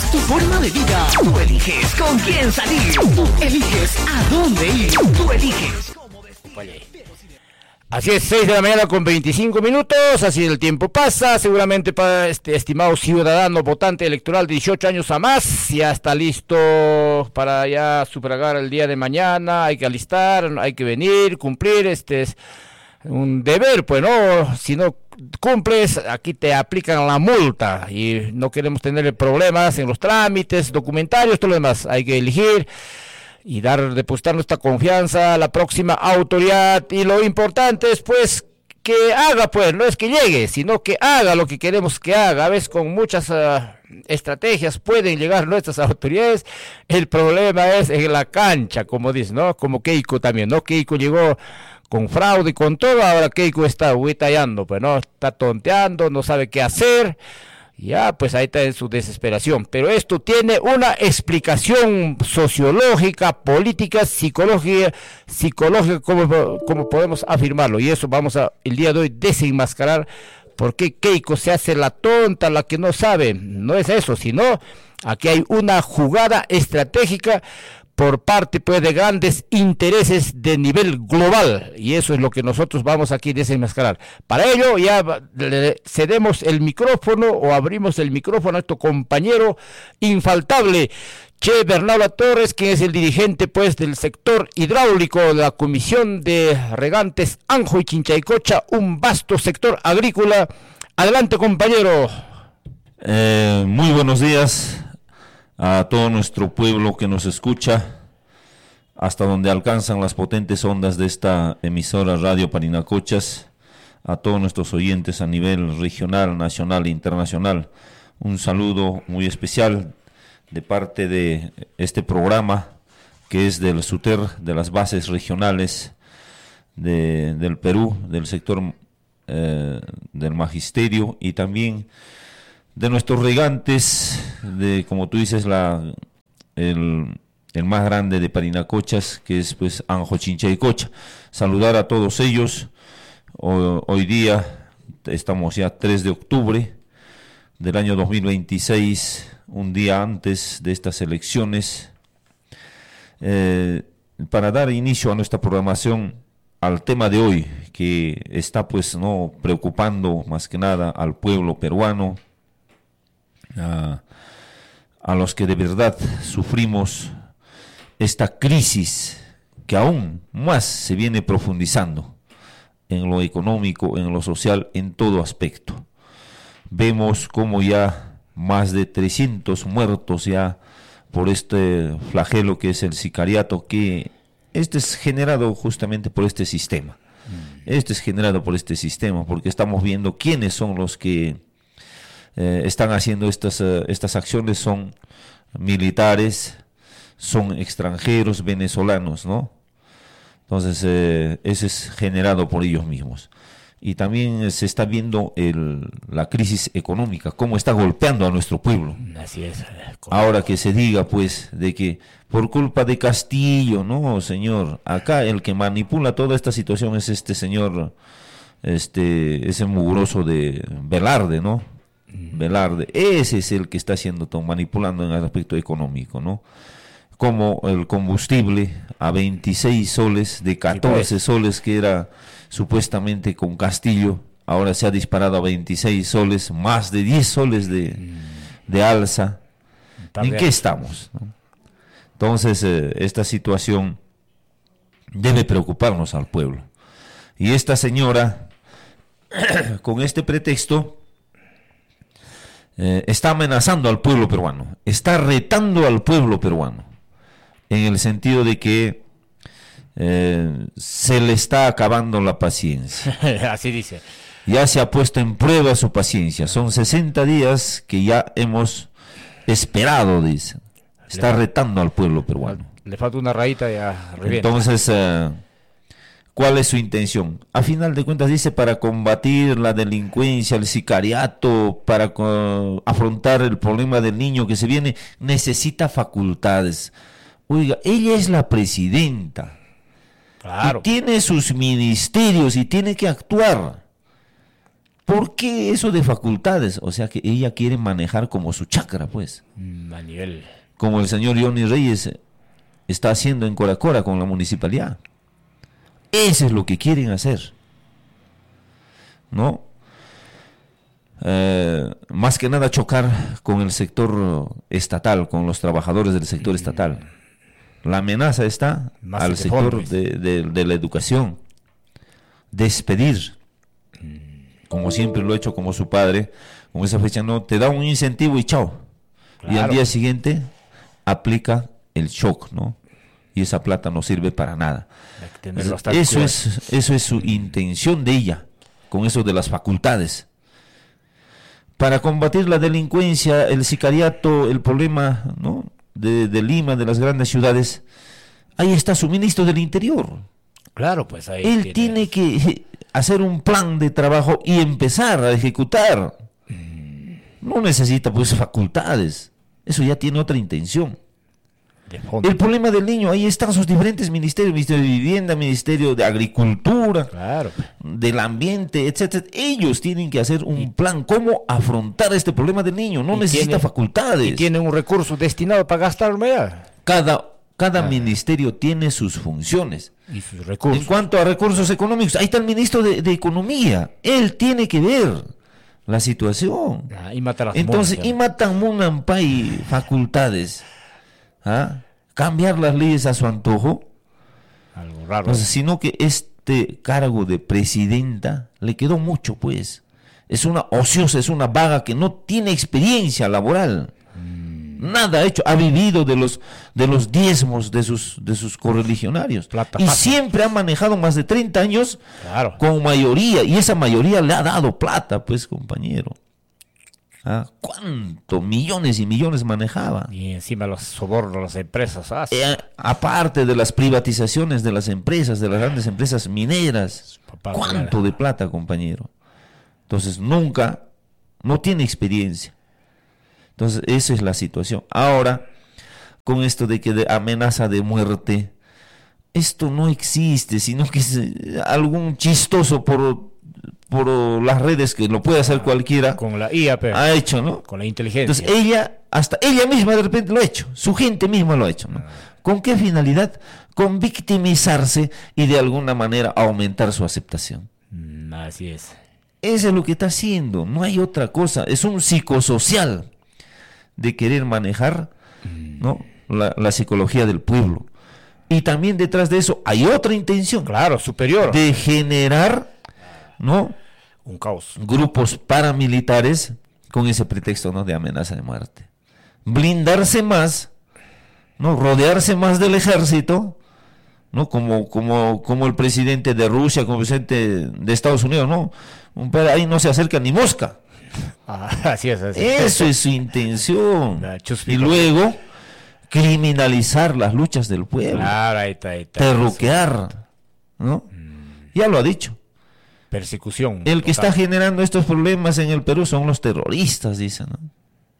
tu forma de vida. Tú eliges con quién salir. Tú eliges a dónde ir. Tú eliges cómo vestir. Así es, 6 de la mañana con 25 minutos, así el tiempo pasa, seguramente para este estimado ciudadano votante electoral de 18 años a más, ya está listo para ya sufragar el día de mañana, hay que alistar, hay que venir, cumplir, este es un deber, pues no, si no cumples, aquí te aplican la multa y no queremos tener problemas en los trámites, documentarios, todo lo demás, hay que elegir y depositar nuestra confianza a la próxima autoridad, y lo importante es pues que haga, pues no es que llegue, sino que haga lo que queremos que haga. A veces con muchas estrategias pueden llegar nuestras autoridades, el problema es en la cancha, como dicen, ¿no? Como Keiko también, ¿no? Keiko llegó con fraude y con todo, ahora Keiko está huitallando, pues no, está tonteando, no sabe qué hacer. Ya, pues ahí está en su desesperación. Pero esto tiene una explicación sociológica, política, psicológica, como podemos afirmarlo. Y eso vamos a, el día de hoy, desenmascarar por qué Keiko se hace la tonta, la que no sabe. No es eso, sino aquí hay una jugada estratégica por parte pues de grandes intereses de nivel global, y eso es lo que nosotros vamos aquí a desenmascarar. Para ello ya le cedemos el micrófono o abrimos el micrófono a nuestro compañero infaltable, Che Bernardo Torres, quien es el dirigente pues del sector hidráulico de la Comisión de Regantes Anjo y Chinchaycocha, un vasto sector agrícola. Adelante, compañero. Muy buenos días a todo nuestro pueblo que nos escucha, hasta donde alcanzan las potentes ondas de esta emisora Radio Parinacochas, a todos nuestros oyentes a nivel regional, nacional e internacional. Un saludo muy especial de parte de este programa, que es del SUTER, de las bases regionales del Perú, del sector del magisterio, y también de nuestros regantes, de, como tú dices, el más grande de Parinacochas, que es pues Anjo Chinchaycocha. Saludar a todos ellos. Hoy día estamos ya 3 de octubre del año 2026, un día antes de estas elecciones, para dar inicio a nuestra programación al tema de hoy, que está pues no preocupando más que nada al pueblo peruano, a los que de verdad sufrimos esta crisis que aún más se viene profundizando en lo económico, en lo social, en todo aspecto. Vemos como ya más de 300 muertos ya por este flagelo que es el sicariato, que este es generado justamente por este sistema. Este es generado por este sistema, porque estamos viendo quiénes son los que están haciendo estas acciones. Son militares, son extranjeros, venezolanos, ¿no? Entonces, ese es generado por ellos mismos. Y también se está viendo la crisis económica, cómo está golpeando a nuestro pueblo. Así es. Ahora que se diga, pues, de que por culpa de Castillo, no, señor, acá el que manipula toda esta situación es este señor, ese mugroso de Velarde, ¿no? Velarde, ese es el que está haciendo todo, manipulando en el aspecto económico, ¿no? Como el combustible a 26 soles, de 14 soles que era supuestamente con Castillo, ahora se ha disparado a 26 soles, más de 10 soles de alza. ¿En qué estamos, no? Entonces, esta situación debe preocuparnos al pueblo. Y esta señora, con este pretexto, está amenazando al pueblo peruano, está retando al pueblo peruano, en el sentido de que se le está acabando la paciencia. Así dice. Ya se ha puesto en prueba su paciencia. Son 60 días que ya hemos esperado, dice. Está retando al pueblo peruano. Le falta una rayita, ya revienta. Entonces, ¿cuál es su intención? A final de cuentas dice, para combatir la delincuencia, el sicariato, para afrontar el problema del niño que se viene, necesita facultades. Oiga, ella es la presidenta. Claro. Y tiene sus ministerios y tiene que actuar. ¿Por qué eso de facultades? O sea que ella quiere manejar como su chakra, pues. A nivel. Como el señor Johnny Reyes está haciendo en Coracora con la municipalidad. Eso es lo que quieren hacer, ¿no? Más que nada chocar con el sector estatal, con los trabajadores del sector estatal. La amenaza está Más al de sector fondos. de la educación. Despedir, como siempre lo ha hecho como su padre, con esa fecha, no, te da un incentivo y chao. Y al Claro. día siguiente aplica el shock, ¿no? Y esa plata no sirve para nada. Hay que tenerlo hasta Eso cuidado. eso es su intención de ella, con eso de las facultades. Para combatir la delincuencia, el sicariato, el problema, ¿no? de Lima, de las grandes ciudades, ahí está su ministro del Interior. Claro, pues ahí Él tiene que hacer un plan de trabajo y empezar a ejecutar. No necesita pues facultades. Eso ya tiene otra intención. de fondo. El problema del niño, ahí están sus diferentes ministerios, Ministerio de Vivienda, Ministerio de Agricultura, Claro. del Ambiente, etcétera. Ellos tienen que hacer un plan cómo afrontar este problema del niño. No Y necesita tiene- facultades. Y tienen un recurso destinado para gastarlo ya. Cada ministerio tiene sus funciones. Y sus En recursos. cuanto a recursos económicos, ahí está el ministro de Economía. Él tiene que ver la situación. Y mata las Entonces, monas, y matan munampai facultades. ¿Ah? Cambiar las leyes a su antojo. algo raro. Entonces, sino que este cargo de presidenta le quedó mucho, pues. Es una ociosa, es una vaga que no tiene experiencia laboral. Nada ha hecho, ha vivido de los diezmos de sus correligionarios. Plata Y fácil. siempre ha manejado más de 30 años Claro. con mayoría, y esa mayoría le ha dado plata, pues, compañero. ¿Ah? ¿Cuánto? Millones y millones manejaba. Y encima los sobornos a las empresas. Aparte de las privatizaciones de las empresas, de las grandes empresas mineras, Papá, ¿cuánto de plata, compañero? Entonces, no tiene experiencia. Entonces, esa es la situación. Ahora, con esto de que de amenaza de muerte, esto no existe, sino que es algún chistoso por las redes que lo puede hacer cualquiera, Con la IA, pero, ha hecho, ¿no? con la inteligencia. Entonces hasta ella misma de repente lo ha hecho, su gente misma lo ha hecho, ¿no? ¿Con qué finalidad? Con victimizarse y de alguna manera aumentar su aceptación. Así es. Eso es lo que está haciendo, no hay otra cosa, es un psicosocial de querer manejar, ¿no? la psicología del pueblo. Y también detrás de eso hay otra intención, Claro, superior. de generar, ¿no? Un caos. grupos paramilitares con ese pretexto, ¿no? de amenaza de muerte. Blindarse más, ¿no? Rodearse más del ejército, ¿no? Como el presidente de Rusia, como el presidente de Estados Unidos, ¿no? Ahí no se acerca ni mosca. Así es. Así. Eso es su intención. La chuspica. Y luego criminalizar las luchas del pueblo, Claro, ahí está. terruquear, ¿no? Ya lo ha dicho. Persecución. El que está total. generando estos problemas en el Perú son los terroristas, dicen, ¿no?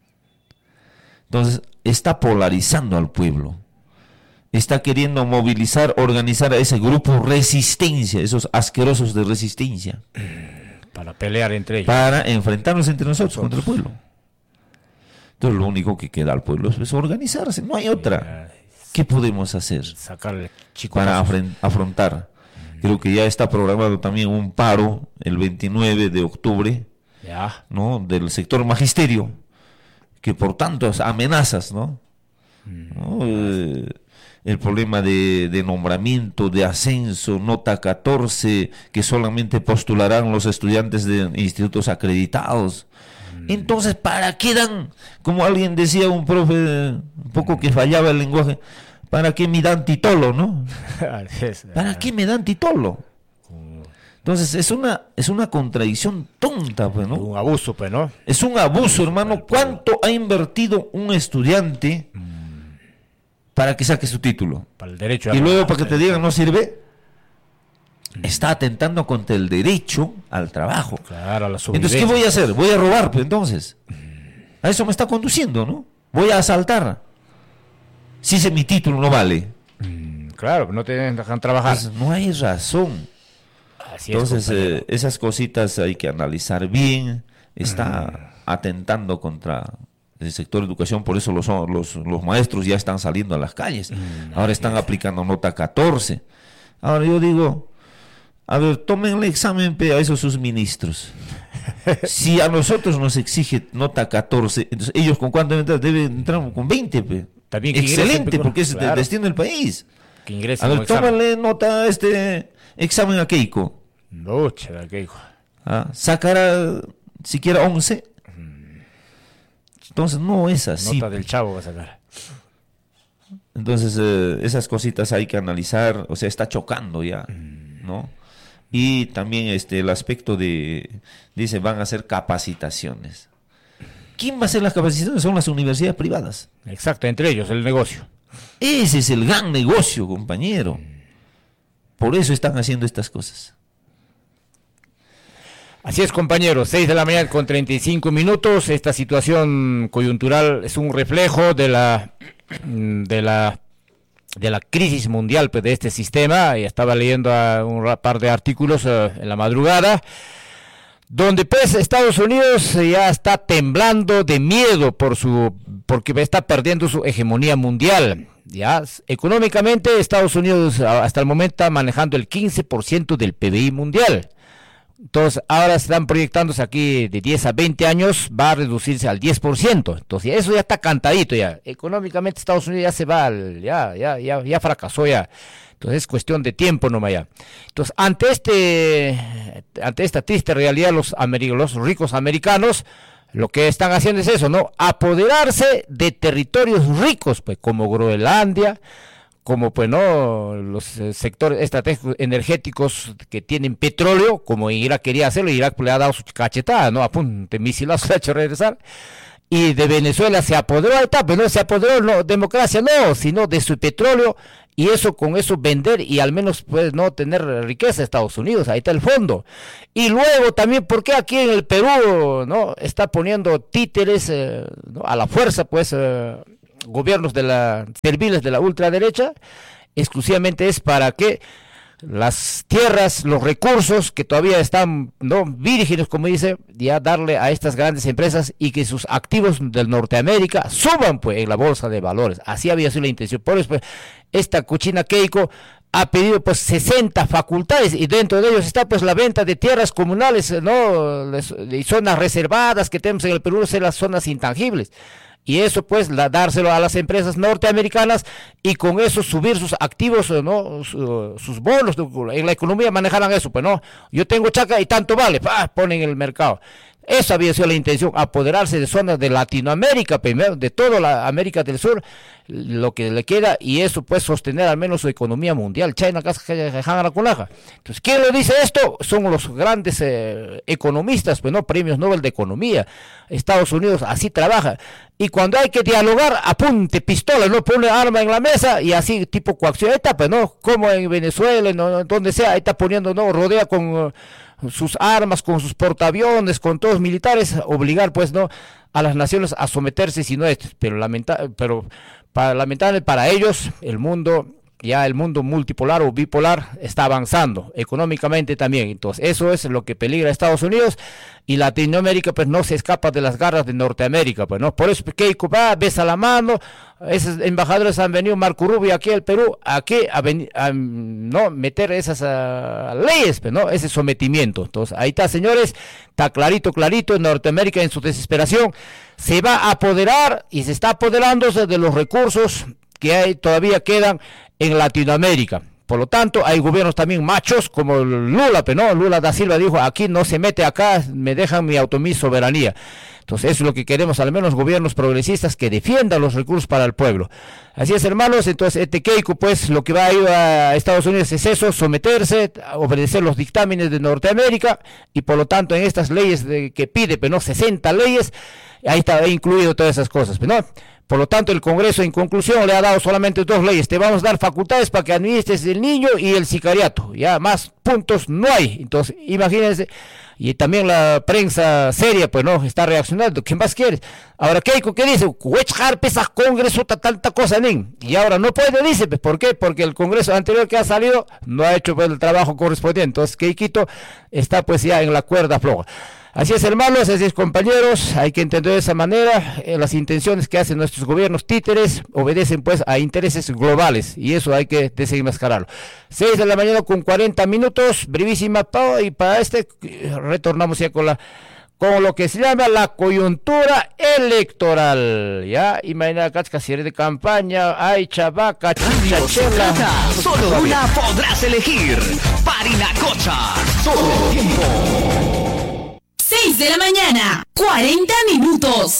Entonces, está polarizando al pueblo. Está queriendo movilizar, organizar a ese grupo resistencia, esos asquerosos de resistencia, Para pelear entre ellos. para enfrentarnos entre nosotros contra el pueblo. Entonces, lo único que queda al pueblo es organizarse, no hay otra. ¿Qué podemos hacer Sacarle chico. para afrontar? Creo que ya está programado también un paro el 29 de octubre, Ya. ¿no? del sector magisterio, que por tantas amenazas, ¿no? ¿No? El problema de nombramiento, de ascenso, nota 14, que solamente postularán los estudiantes de institutos acreditados. Entonces, ¿para qué dan? Como alguien decía, un profe, un poco que fallaba el lenguaje, ¿para qué me dan titolo, no? Así es. ¿Para qué me dan titolo? Entonces, es una contradicción tonta, pues, ¿no? Un abuso, pues, ¿no? Es un abuso, hermano. ¿Cuánto ha invertido un estudiante para que saque su título? Para el derecho Y luego para que te digan no sirve, está atentando contra el derecho al trabajo. Claro, a la Entonces, ¿qué voy a hacer? Voy a robar, pues entonces. A eso me está conduciendo, ¿no? Voy a asaltar. Si mi título no vale. Claro, no te dejan trabajar. Pues no hay razón. Así Entonces, es, esas cositas hay que analizar bien. Está atentando contra el sector de educación, por eso los maestros ya están saliendo a las calles. Ahora están aplicando nota 14. Ahora yo digo, a ver, tomen el examen a esos sus ministros. Si a nosotros nos exige nota 14, entonces ellos con cuánto deben entrar con 20. También excelente, porque es claro, el destino del país. Que ingresen. A ver, tómale nota a este examen a Keiko. No, Keiko. Sacará siquiera 11. Entonces no es así. Nota del Chavo va a sacar. Entonces esas cositas hay que analizar, o sea, está chocando ya, ¿no? Y también el aspecto dice, van a hacer capacitaciones. ¿Quién va a hacer las capacitaciones? Son las universidades privadas. Exacto, entre ellos, el negocio. Ese es el gran negocio, compañero. Por eso están haciendo estas cosas. Así es, compañeros, 6 de la mañana con 35 minutos. Esta situación coyuntural es un reflejo de la crisis mundial, pues, de este sistema. Y estaba leyendo un par de artículos en la madrugada, donde pues Estados Unidos ya está temblando de miedo porque está perdiendo su hegemonía mundial. Ya económicamente Estados Unidos hasta el momento está manejando el 15% del PBI mundial. Entonces ahora están proyectándose aquí de 10 a 20 años, va a reducirse al 10%. Entonces eso ya está cantadito ya. Económicamente Estados Unidos ya se va, ya fracasó ya. Entonces es cuestión de tiempo nomás ya. Entonces ante esta triste realidad, los ricos americanos lo que están haciendo es eso, ¿no? Apoderarse de territorios ricos, pues, como Groenlandia, como pues no los sectores estratégicos energéticos que tienen petróleo, como Irak quería hacerlo. Irak le ha dado su cachetada, ¿no? Apunte, misilazo le ha hecho regresar. Y de Venezuela se apoderó, ahí está, pero no se apoderó, no, democracia no, sino de su petróleo, y eso, con eso vender y al menos pues no tener riqueza Estados Unidos. Ahí está el fondo. Y luego también, ¿por qué aquí en el Perú no está poniendo títeres ¿no? a la fuerza, pues gobiernos serviles de la ultraderecha? Exclusivamente es para que las tierras, los recursos que todavía están no vírgenes, como dice, ya darle a estas grandes empresas y que sus activos del Norteamérica suban pues en la bolsa de valores. Así había sido la intención. Por eso pues, esta cochina Keiko ha pedido pues 60 facultades, y dentro de ellos está pues la venta de tierras comunales, no, y zonas reservadas que tenemos en el Perú, son las zonas intangibles. Y eso pues dárselo a las empresas norteamericanas, y con eso subir sus activos, ¿no? Sus bonos en la economía, manejarán eso, pues no, yo tengo chaca y tanto vale, ponen en el mercado. Esa había sido la intención, apoderarse de zonas de Latinoamérica, primero, de toda la América del Sur, lo que le queda, y eso pues sostener al menos su economía mundial. China, entonces, ¿quién lo dice esto? Son los grandes economistas, pues no, premios Nobel de Economía. Estados Unidos así trabaja. Y cuando hay que dialogar, apunte pistola, no pone arma en la mesa, y así tipo coacción, ahí está, pues no, como en Venezuela, no, donde sea, ahí está poniendo, no, rodea con sus armas, con sus portaaviones, con todos militares, obligar pues no a las naciones a someterse, si no es, pero lamentable para ellos, el mundo multipolar o bipolar está avanzando, económicamente también. Entonces eso es lo que peligra a Estados Unidos, y Latinoamérica pues no se escapa de las garras de Norteamérica, pues no, por eso Keiko va, besa la mano. Esos embajadores han venido, Marco Rubio aquí al Perú, aquí a no meter esas leyes, pues no, ese sometimiento. Entonces ahí está, señores, está clarito, en Norteamérica en su desesperación se va a apoderar, y se está apoderándose de los recursos que todavía quedan en Latinoamérica. Por lo tanto, hay gobiernos también machos como Lula, pero no, Lula da Silva dijo, aquí no se mete, acá me dejan mi soberanía. Entonces eso es lo que queremos, al menos gobiernos progresistas que defiendan los recursos para el pueblo. Así es, hermanos. Entonces Keiko pues lo que va a ir a Estados Unidos es eso, someterse, obedecer los dictámenes de Norteamérica, y por lo tanto en estas leyes que pide, pero no 60 leyes, ahí está incluido todas esas cosas, ¿no? Por lo tanto, el Congreso, en conclusión, le ha dado solamente 2 leyes. Te vamos a dar facultades para que administres el niño y el sicariato. Ya más puntos no hay. Entonces, imagínense. Y también la prensa seria, pues, ¿no? Está reaccionando. ¿Qué más quieres? Ahora, Keiko, ¿qué dice? Huechjar pesa Congreso, tanta cosa, nin. Y ahora no puede, dice. Pues, ¿por qué? Porque el Congreso anterior que ha salido no ha hecho, pues, el trabajo correspondiente. Entonces, Keikito está, pues, ya en la cuerda floja. Así es, hermanos, así es, compañeros, hay que entender de esa manera, las intenciones que hacen nuestros gobiernos títeres obedecen pues a intereses globales, y eso hay que desenmascararlo. 6 de la mañana con 40 minutos, brevísima pausa, y para retornamos ya con lo que se llama la coyuntura electoral, ya, y mañana cachca cierre de campaña, hay chavaca, chichachela, solo una podrás elegir, Parinacocha, todo el tiempo. 6 de la mañana, 40 minutos.